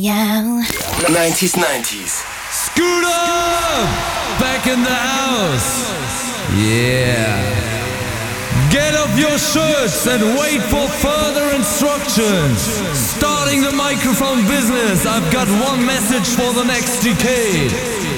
Yeah. 90s. Scooter! Back in the house. Yeah. Get off your shirts and wait for further instructions. Starting the microphone business, I've got one message for the next decade.